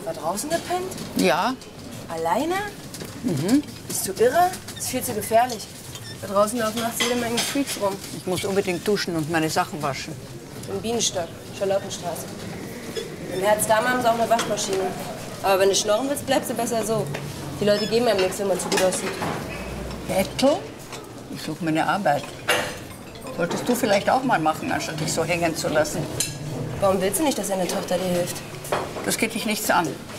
War draußen gepennt? Ja. Alleine? Mhm. Bist du irre? Das ist viel zu gefährlich. Da draußen laufen nachts jede Menge Freaks rum. Ich muss unbedingt duschen und meine Sachen waschen. Im Bienenstock, Charlottenstraße. Im Herz-Damm haben sie auch eine Waschmaschine. Aber wenn du schnorren willst, bleibst du besser so. Die Leute geben einem nichts, wenn man zu gut aussieht. Ethel? Ich suche mir eine Arbeit. Solltest du vielleicht auch mal machen, anstatt dich so hängen zu lassen. Warum willst du nicht, dass deine Tochter dir hilft? Das geht dich nichts an.